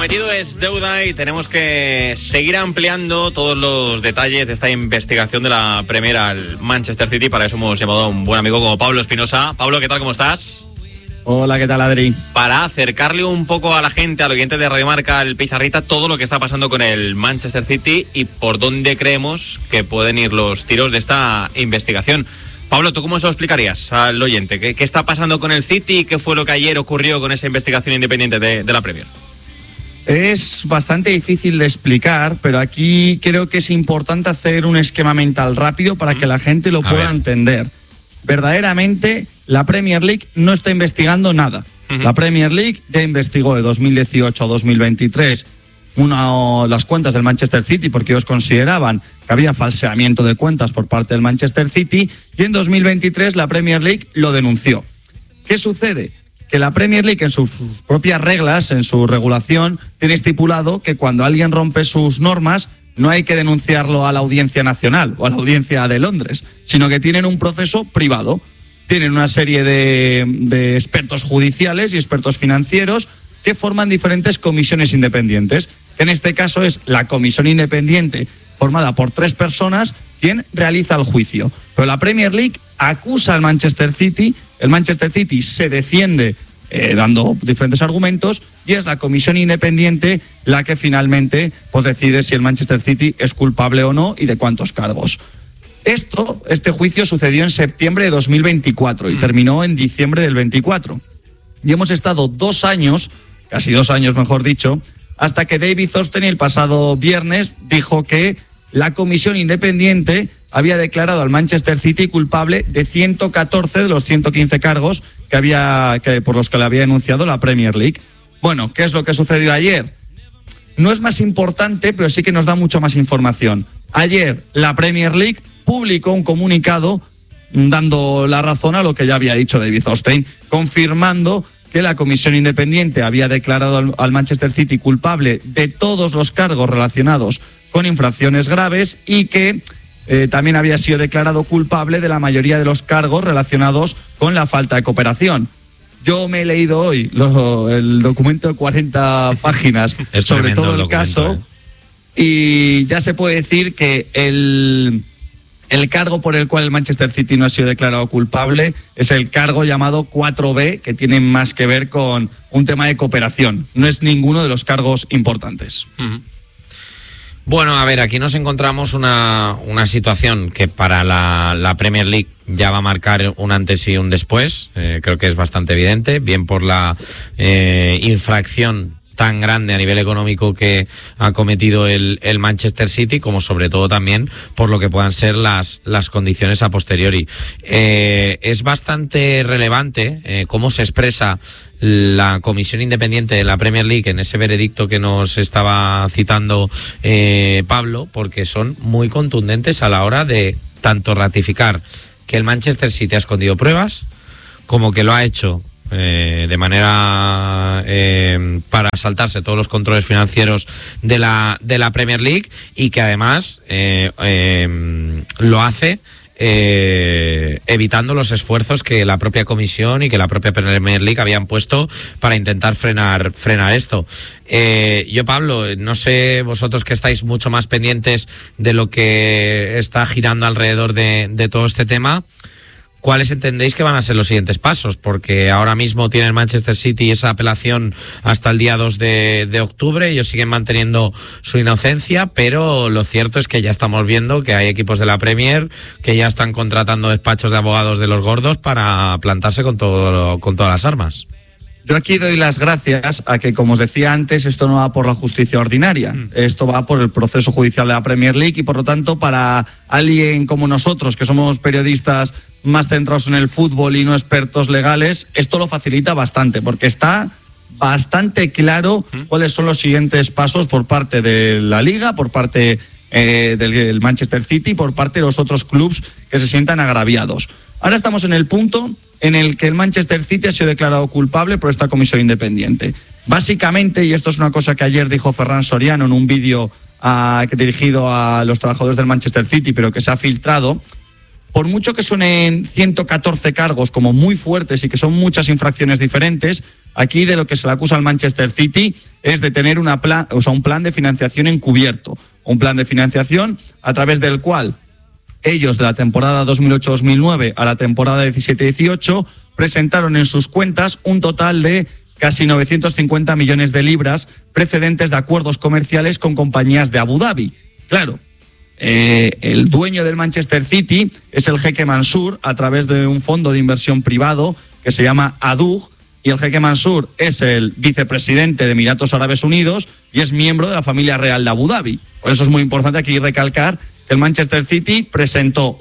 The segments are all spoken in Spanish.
prometido es deuda y tenemos que seguir ampliando todos los detalles de esta investigación de la Premier al Manchester City. Para eso hemos llamado a un buen amigo como Pablo Espinosa. Pablo, ¿qué tal? ¿Cómo estás? Hola, ¿qué tal, Adri? Para acercarle un poco a la gente, al oyente de Radio Marca, el Pizarrita, todo lo que está pasando con el Manchester City y por dónde creemos que pueden ir los tiros de esta investigación. Pablo, ¿tú cómo se lo explicarías al oyente? ¿Qué está pasando con el City y qué fue lo que ayer ocurrió con esa investigación independiente de la Premier? Es bastante difícil de explicar, pero aquí creo que es importante hacer un esquema mental rápido para que la gente lo pueda entender. Verdaderamente, la Premier League no está investigando nada. La Premier League ya investigó de 2018 a 2023 las cuentas del Manchester City porque ellos consideraban que había falseamiento de cuentas por parte del Manchester City, y en 2023 la Premier League lo denunció. ¿Qué sucede? Que la Premier League en sus propias reglas, en su regulación, tiene estipulado que cuando alguien rompe sus normas no hay que denunciarlo a la Audiencia Nacional o a la Audiencia de Londres, sino que tienen un proceso privado. Tienen una serie de expertos judiciales y expertos financieros que forman diferentes comisiones independientes. En este caso es la comisión independiente formada por 3 personas quien realiza el juicio. Pero la Premier League acusa al Manchester City, el Manchester City se defiende dando diferentes argumentos, y es la comisión independiente la que finalmente decide si el Manchester City es culpable o no y de cuántos cargos. Este juicio sucedió en septiembre de 2024 y terminó en diciembre del 24. Y hemos estado 2 años, casi 2 años mejor dicho, hasta que David Ornstein el pasado viernes dijo que la comisión independiente había declarado al Manchester City culpable de 114 de los 115 cargos por los que le había denunciado la Premier League. Bueno, ¿qué es lo que sucedió ayer? No es más importante, pero sí que nos da mucha más información. Ayer la Premier League publicó un comunicado dando la razón a lo que ya había dicho David Ornstein, confirmando que la comisión independiente había declarado al Manchester City culpable de todos los cargos relacionados con infracciones graves y que también había sido declarado culpable de la mayoría de los cargos relacionados con la falta de cooperación. Yo me he leído hoy el documento de 40 páginas sobre todo el caso, y ya se puede decir que el cargo por el cual el Manchester City no ha sido declarado culpable es el cargo llamado 4B, que tiene más que ver con un tema de cooperación. No es ninguno de los cargos importantes. Bueno, a ver, aquí nos encontramos una situación que para la Premier League ya va a marcar un antes y un después. Creo que es bastante evidente, bien por la infracción tan grande a nivel económico que ha cometido el Manchester City, como sobre todo también por lo que puedan ser las condiciones a posteriori. Es bastante relevante cómo se expresa la comisión independiente de la Premier League en ese veredicto que nos estaba citando Pablo, porque son muy contundentes a la hora de tanto ratificar que el Manchester City ha escondido pruebas, como que lo ha hecho de manera para saltarse todos los controles financieros de la Premier League, y que además lo hace evitando los esfuerzos que la propia comisión y que la propia Premier League habían puesto para intentar frenar esto. Yo, Pablo, no sé vosotros, que estáis mucho más pendientes de lo que está girando alrededor de todo este tema, ¿cuáles entendéis que van a ser los siguientes pasos? Porque ahora mismo tiene el Manchester City esa apelación hasta el día 2 de octubre. Ellos siguen manteniendo su inocencia, pero lo cierto es que ya estamos viendo que hay equipos de la Premier que ya están contratando despachos de abogados de los gordos para plantarse con todas las armas. Yo aquí doy las gracias a que, como os decía antes, esto no va por la justicia ordinaria. Esto va por el proceso judicial de la Premier League, y por lo tanto, para alguien como nosotros, que somos periodistas más centrados en el fútbol y no expertos legales, esto lo facilita bastante, porque está bastante claro cuáles son los siguientes pasos por parte de la Liga, por parte del Manchester City, por parte de los otros clubes que se sientan agraviados. Ahora estamos en el punto en el que el Manchester City ha sido declarado culpable por esta comisión independiente. Básicamente, y esto es una cosa que ayer dijo Ferran Soriano en un vídeo dirigido a los trabajadores del Manchester City, pero que se ha filtrado, por mucho que suenen 114 cargos como muy fuertes y que son muchas infracciones diferentes, aquí de lo que se le acusa al Manchester City es de tener un plan de financiación encubierto. Un plan de financiación a través del cual ellos de la temporada 2008-2009 a la temporada 17-18 presentaron en sus cuentas un total de casi 950 millones de libras precedentes de acuerdos comerciales con compañías de Abu Dhabi. Claro, el dueño del Manchester City es el jeque Mansour a través de un fondo de inversión privado que se llama ADUG, y el jeque Mansour es el vicepresidente de Emiratos Árabes Unidos y es miembro de la familia real de Abu Dhabi. Por eso es muy importante aquí recalcar que el Manchester City presentó,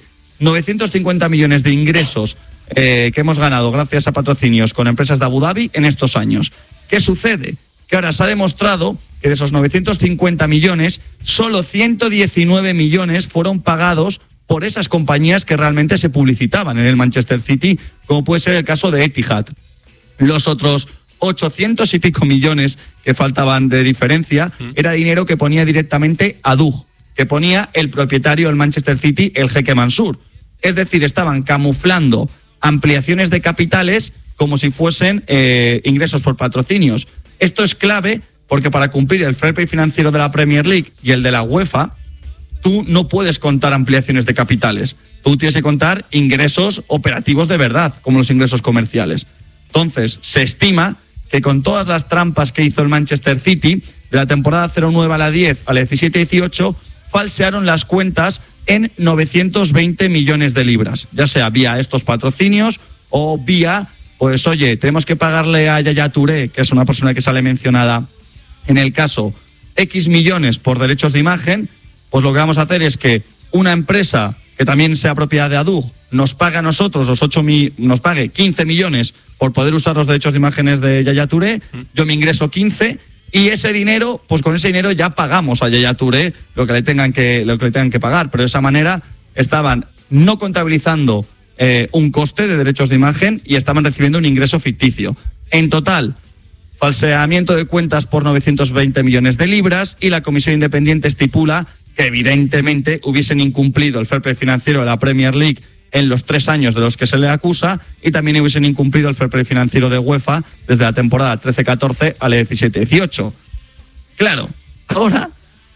950 millones de ingresos que hemos ganado gracias a patrocinios con empresas de Abu Dhabi en estos años. ¿Qué sucede? Que ahora se ha demostrado que de esos 950 millones, solo 119 millones fueron pagados por esas compañías que realmente se publicitaban en el Manchester City, como puede ser el caso de Etihad. Los otros 800 y pico millones que faltaban de diferencia era dinero que ponía directamente ADUG, que ponía el propietario del Manchester City, el jeque Mansour. Es decir, estaban camuflando ampliaciones de capitales como si fuesen ingresos por patrocinios. Esto es clave porque para cumplir el fair play financiero de la Premier League y el de la UEFA, tú no puedes contar ampliaciones de capitales. Tú tienes que contar ingresos operativos de verdad, como los ingresos comerciales. Entonces, se estima que con todas las trampas que hizo el Manchester City, de la temporada 09 a la 10, a la 17-18, falsearon las cuentas en 920 millones de libras, ya sea vía estos patrocinios o vía, tenemos que pagarle a Yaya Touré, que es una persona que sale mencionada en el caso, X millones por derechos de imagen. Pues lo que vamos a hacer es que una empresa que también sea propiedad de ADUG nos pague a nosotros nos pague 15 millones por poder usar los derechos de imágenes de Yaya Touré, yo me ingreso 15 y ese dinero, pues con ese dinero ya pagamos a Yaya Touré lo que le tengan que pagar, pero de esa manera estaban no contabilizando un coste de derechos de imagen y estaban recibiendo un ingreso ficticio. En total, falseamiento de cuentas por 920 millones de libras, y la comisión independiente estipula que evidentemente hubiesen incumplido el fair play financiero de la Premier League en los 3 años de los que se le acusa, y también hubiesen incumplido el fair play financiero de UEFA desde la temporada 13-14 a la 17-18. Claro, ahora.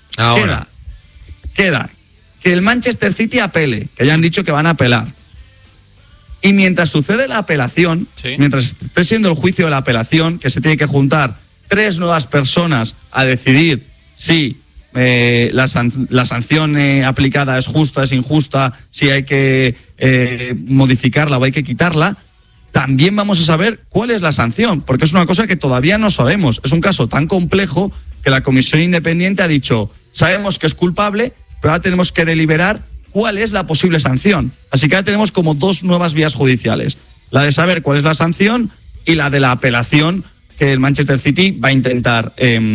Queda que el Manchester City apele, que ya han dicho que van a apelar. Y mientras sucede la apelación, mientras esté siendo el juicio de la apelación, que se tiene que juntar 3 nuevas personas a decidir si la sanción aplicada es justa, es injusta, si hay que modificarla o hay que quitarla, también vamos a saber cuál es la sanción, porque es una cosa que todavía no sabemos. Es un caso tan complejo que la comisión independiente ha dicho, sabemos que es culpable, pero ahora tenemos que deliberar cuál es la posible sanción. Así que ahora tenemos como 2 nuevas vías judiciales. La de saber cuál es la sanción y la de la apelación que el Manchester City va a intentar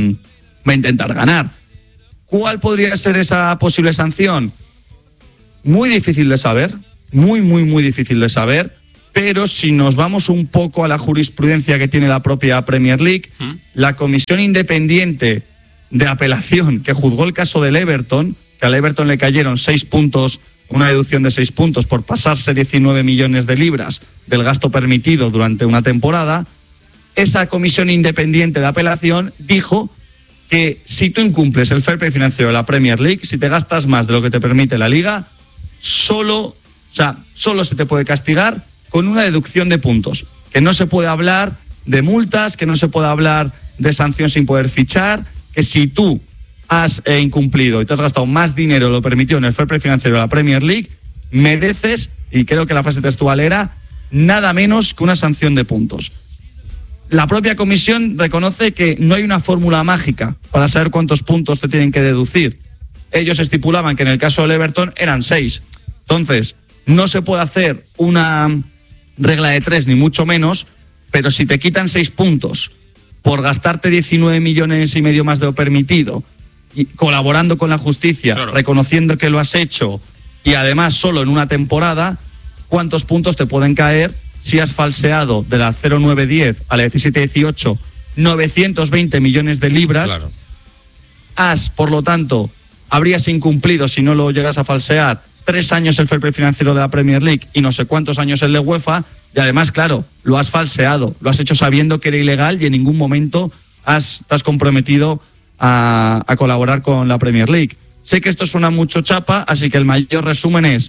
ganar. ¿Cuál podría ser esa posible sanción? Muy difícil de saber, muy difícil de saber, pero si nos vamos un poco a la jurisprudencia que tiene la propia Premier League, la comisión independiente de apelación que juzgó el caso del Everton, que al Everton le cayeron 6 puntos, una deducción de 6 puntos por pasarse 19 millones de libras del gasto permitido durante una temporada, esa comisión independiente de apelación dijo que si tú incumples el fair play financiero de la Premier League, si te gastas más de lo que te permite la Liga, solo se te puede castigar con una deducción de puntos, que no se puede hablar de multas, que no se puede hablar de sanción sin poder fichar, que si tú has incumplido y te has gastado más dinero de lo permitido en el fair play financiero de la Premier League, mereces, y creo que la frase textual era, nada menos que una sanción de puntos. La propia comisión reconoce que no hay una fórmula mágica para saber cuántos puntos te tienen que deducir. Ellos estipulaban que en el caso del Everton eran 6. Entonces, no se puede hacer una regla de 3, ni mucho menos, pero si te quitan 6 puntos por gastarte 19 millones y medio más de lo permitido, y colaborando con la justicia, claro, reconociendo que lo has hecho, y además solo en una temporada, ¿cuántos puntos te pueden caer si has falseado de la 09-10 a la 17-18 920 millones de libras? Claro. Por lo tanto, habrías incumplido, si no lo llegas a falsear, 3 años el fair play financiero de la Premier League y no sé cuántos años el de UEFA, y además, claro, lo has falseado, lo has hecho sabiendo que era ilegal y en ningún momento te has comprometido a colaborar con la Premier League. Sé que esto suena mucho chapa, así que el mayor resumen es: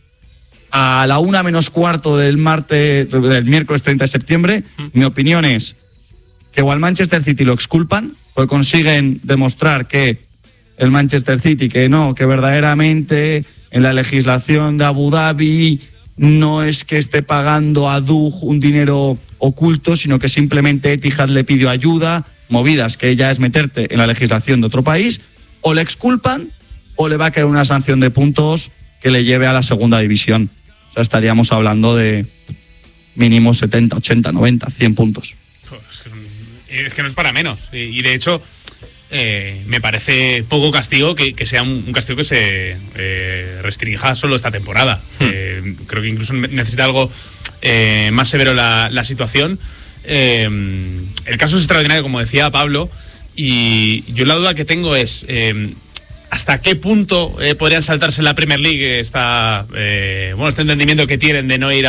a la 1:15 del miércoles 30 de septiembre, mi opinión es que o al Manchester City lo exculpan, porque consiguen demostrar que el Manchester City, que verdaderamente en la legislación de Abu Dhabi no es que esté pagando a Dug un dinero oculto, sino que simplemente Etihad le pidió ayuda, movidas que ya es meterte en la legislación de otro país, o le exculpan o le va a caer una sanción de puntos que le lleve a la segunda división. O sea, estaríamos hablando de mínimo 70, 80, 90, 100 puntos. Es que no es para menos. Y de hecho, me parece poco castigo que sea un castigo que se restrinja solo esta temporada. Creo que incluso necesita algo más severo la situación. El caso es extraordinario, como decía Pablo, y yo la duda que tengo es hasta qué punto podrían saltarse en la Premier League este entendimiento que tienen de no ir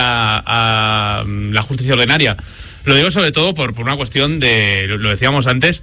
a la justicia ordinaria. Lo digo sobre todo por una cuestión de, lo decíamos antes,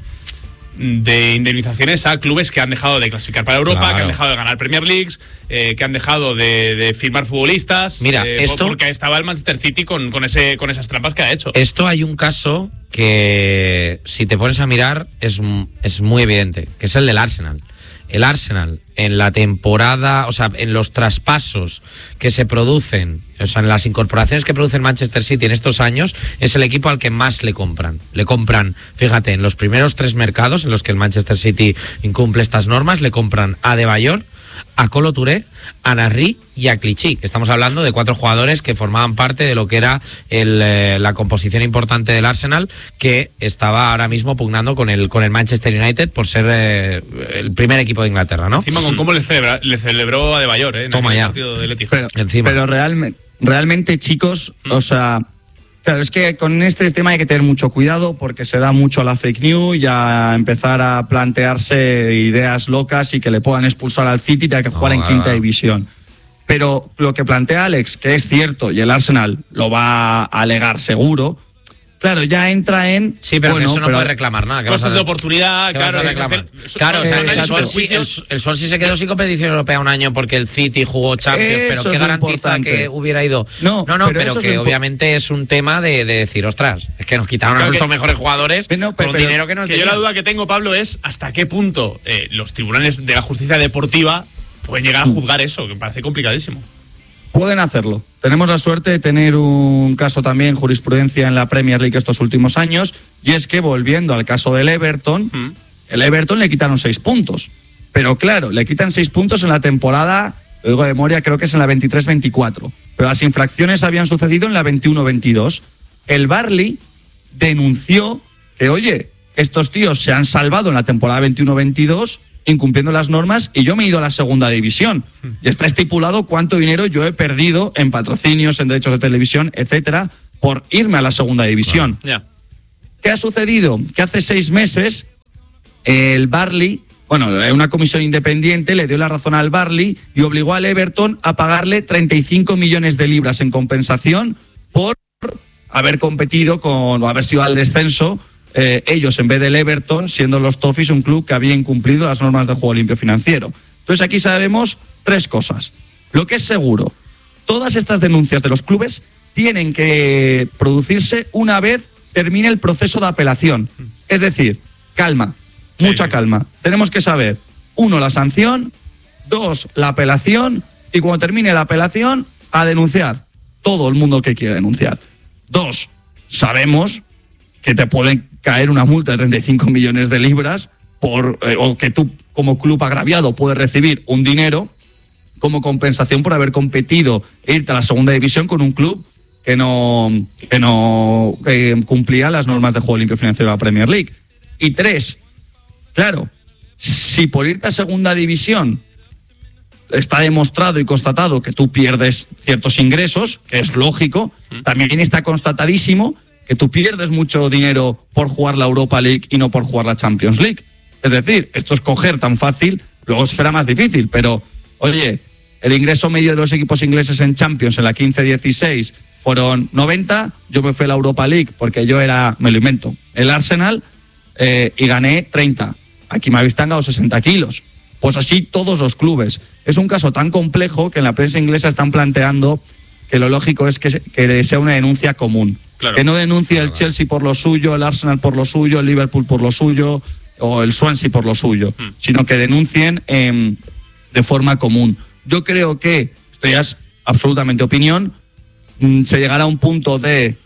de indemnizaciones a clubes que han dejado de clasificar para Europa, claro, que han dejado de ganar Premier Leagues, que han dejado de firmar futbolistas. Mira, esto, porque estaba el Manchester City con esas trampas que ha hecho. Esto hay un caso que, si te pones a mirar, es muy evidente, que es el del Arsenal. El Arsenal, en la temporada, o sea, en los traspasos que se producen, o sea, en las incorporaciones que produce el Manchester City en estos años, es el equipo al que más le compran. Le compran, fíjate, en los primeros 3 mercados en los que el Manchester City incumple estas normas, le compran a Adebayor, a Kolo Touré, a Narri y a Clichy. Estamos hablando de 4 jugadores que formaban parte de lo que era la composición importante del Arsenal, que estaba ahora mismo pugnando con el Manchester United por ser el primer equipo de Inglaterra, ¿no? Encima con cómo le celebró a Adebayor, en Toma el ya. partido del Etihad. Pero realmente, chicos, o sea, claro, es que con este tema hay que tener mucho cuidado porque se da mucho a la fake news y a empezar a plantearse ideas locas y que le puedan expulsar al City y tenga que jugar en quinta división. Pero lo que plantea Alex, que es cierto, y el Arsenal lo va a alegar seguro, claro, ya entra en... Sí, pero que eso no puede reclamar nada. Cosas de oportunidad, claro. Claro, o sea, el Swansea se quedó sin competición europea un año porque el City jugó Champions, pero ¿qué garantiza que hubiera ido? No, pero que obviamente es un tema de decir, ostras, es que nos quitaron a nuestros mejores jugadores con un dinero que nos tenían. Yo la duda que tengo, Pablo, es hasta qué punto los tribunales de la justicia deportiva pueden llegar a juzgar eso, que me parece complicadísimo. Pueden hacerlo. Tenemos la suerte de tener un caso también, jurisprudencia en la Premier League estos últimos años, y es que, volviendo al caso del Everton, el Everton le quitaron 6 puntos. Pero claro, le quitan 6 puntos en la temporada, lo digo de memoria, creo que es en la 23-24. Pero las infracciones habían sucedido en la 21-22. El Burnley denunció que, oye, estos tíos se han salvado en la temporada 21-22 incumpliendo las normas y yo me he ido a la segunda división. Y está estipulado cuánto dinero yo he perdido en patrocinios, en derechos de televisión, etcétera, por irme a la segunda división. ¿Qué ha sucedido? Que hace 6 meses el Burnley, una comisión independiente le dio la razón al Burnley y obligó al Everton a pagarle 35 millones de libras en compensación por haber competido o haber sido al descenso. Ellos, en vez del Everton, siendo los Toffees un club que había incumplido las normas del juego limpio financiero. Entonces aquí sabemos 3 cosas. Lo que es seguro, todas estas denuncias de los clubes tienen que producirse una vez termine el proceso de apelación. Es decir, calma, mucha calma. Tenemos que saber, 1, la sanción, 2, la apelación, y cuando termine la apelación, a denunciar. Todo el mundo que quiera denunciar. 2, sabemos que te pueden caer una multa de 35 millones de libras o que tú, como club agraviado, puedes recibir un dinero como compensación por haber competido e irte a la segunda división con un club que no cumplía las normas de juego limpio financiero de la Premier League. Y 3, claro, si por irte a segunda división está demostrado y constatado que tú pierdes ciertos ingresos, que es lógico, también está constatadísimo que tú pierdes mucho dinero por jugar la Europa League y no por jugar la Champions League. Es decir, esto es coger tan fácil, luego será más difícil, pero, oye, el ingreso medio de los equipos ingleses en Champions en la 15-16 fueron 90, yo me fui a la Europa League porque yo era, me lo invento, el Arsenal, y gané 30. Aquí me habéis tangado 60 kilos. Pues así todos los clubes. Es un caso tan complejo que en la prensa inglesa están planteando que lo lógico es que sea una denuncia común. Claro. Que no denuncie el Chelsea por lo suyo, el Arsenal por lo suyo, el Liverpool por lo suyo o el Swansea por lo suyo, sino que denuncien de forma común. Yo creo que, esto ya es absolutamente opinión, se llegará a un punto de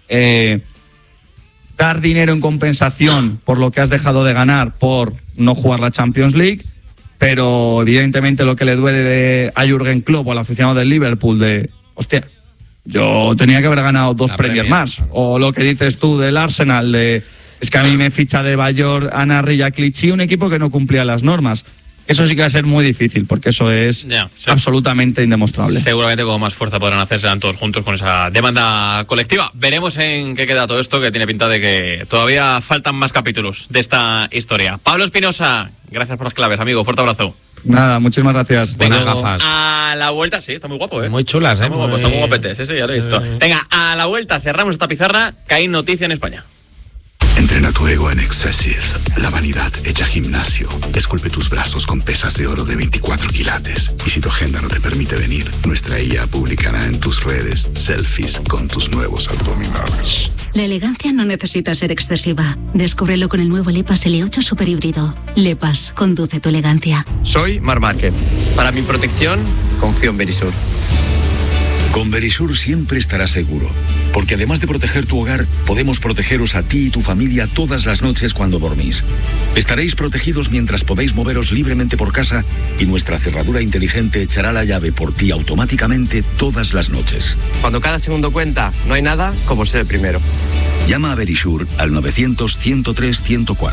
dar dinero en compensación por lo que has dejado de ganar por no jugar la Champions League, pero evidentemente lo que le duele a Jürgen Klopp o al aficionado del Liverpool de, hostia, yo tenía que haber ganado 2 Premier más, o lo que dices tú del Arsenal, es que a mí me ficha de Bayor, Anarri y Clichy, un equipo que no cumplía las normas. Eso sí que va a ser muy difícil, porque eso es absolutamente indemostrable. Seguramente con más fuerza podrán hacerse todos juntos con esa demanda colectiva. Veremos en qué queda todo esto, que tiene pinta de que todavía faltan más capítulos de esta historia. Pablo Espinosa, gracias por las claves, amigo. Fuerte abrazo. Nada, muchísimas gracias. Buenas gafas. A la vuelta, sí, está muy guapo, Muy chulas, está muy guapo, está muy guapete, sí, ya lo he visto. Venga, a la vuelta cerramos esta pizarra, que hay noticia en España. Entrena tu ego en Excessive, la vanidad hecha gimnasio. Esculpe tus brazos con pesas de oro de 24 quilates. Y si tu agenda no te permite venir, nuestra IA publicará en tus redes selfies con tus nuevos abdominales. La elegancia no necesita ser excesiva. Descúbrelo con el nuevo Lepas L8 Super Híbrido. Lepas, conduce tu elegancia. Soy Marc Márquez. Para mi protección, confío en Verisur. Con Verisur siempre estarás seguro, porque además de proteger tu hogar, podemos protegeros a ti y tu familia todas las noches cuando dormís. Estaréis protegidos mientras podéis moveros libremente por casa y nuestra cerradura inteligente echará la llave por ti automáticamente todas las noches. Cuando cada segundo cuenta, no hay nada como ser el primero. Llama a Verisur al 900-103-104.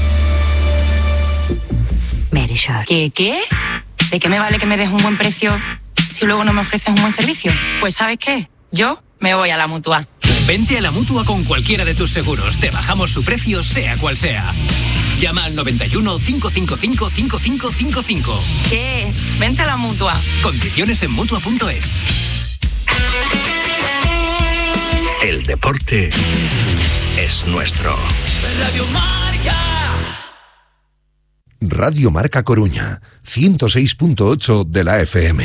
Verisur. ¿Qué? ¿De qué me vale que me des un buen precio si luego no me ofreces un buen servicio? Pues ¿sabes qué? Yo me voy a la Mutua. Vente a la Mutua con cualquiera de tus seguros. Te bajamos su precio, sea cual sea. Llama al 91 555 5555. ¿Qué? Vente a la Mutua. Condiciones en Mutua.es. El deporte es nuestro. Radio Marca. Radio Marca Coruña, 106.8 de la FM.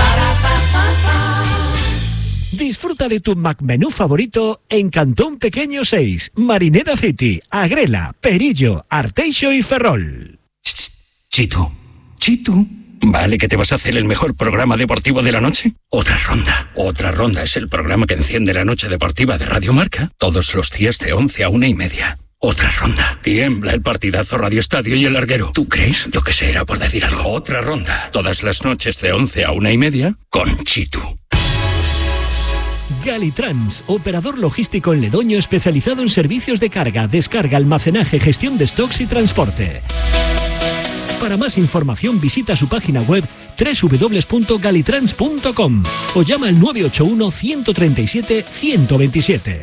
Disfruta de tu McMenú favorito en Cantón Pequeño 6, Marineda City, Agrela, Perillo, Arteixo y Ferrol. Chitu, ¿vale que te vas a hacer el mejor programa deportivo de la noche? Otra ronda es el programa que enciende la noche deportiva de Radio Marca, todos los días de 11 a 1:30. Otra ronda. Tiembla el partidazo Radio Estadio y el larguero. ¿Tú crees? Yo qué sé, era por decir algo. Otra ronda. Todas las noches de 11 a 1:30 con Chitu. Galitrans, operador logístico en Ledoño especializado en servicios de carga, descarga, almacenaje, gestión de stocks y transporte. Para más información visita su página web www.galitrans.com o llama al 981 137 127.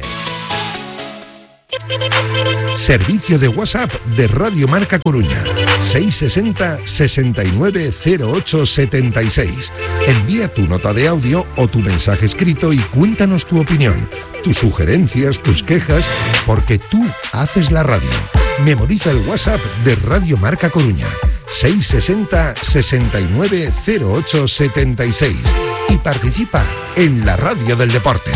Servicio de WhatsApp de Radio Marca Coruña, 660 69 08 76. Envía tu nota de audio o tu mensaje escrito y cuéntanos tu opinión, tus sugerencias, tus quejas, porque tú haces la radio. Memoriza el WhatsApp de Radio Marca Coruña, 660 69 08 76 y participa en la radio del deporte.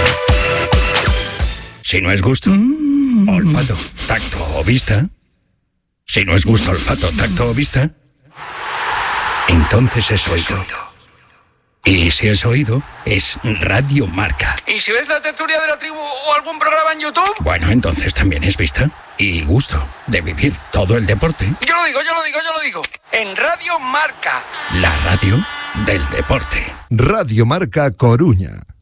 Si no es gusto, olfato, tacto o vista. Si no es gusto, olfato, tacto o vista, entonces es oído. Y si es oído, es Radio Marca. ¿Y si ves la tertulia de la tribu o algún programa en YouTube? Bueno, entonces también es vista y gusto de vivir todo el deporte. Yo lo digo. En Radio Marca. La radio del deporte. Radio Marca Coruña.